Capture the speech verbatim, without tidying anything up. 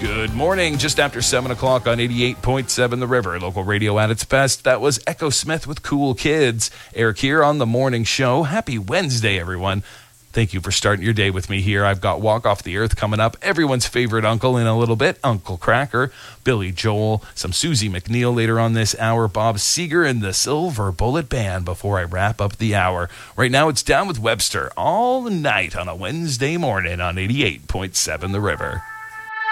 Good morning, just after seven o'clock on eighty-eight point seven The River, local radio at its best. That was Echo Smith with Cool Kids. Eric here on the morning show. Happy Wednesday, everyone. Thank you for starting your day with me here. I've got Walk Off the Earth coming up, everyone's favorite uncle in a little bit, Uncle Cracker, Billy Joel, some Susie McNeil later on this hour, Bob Seger, and the Silver Bullet Band before I wrap up the hour. Right now, it's Down with Webster all night on a Wednesday morning on eighty-eight point seven The River.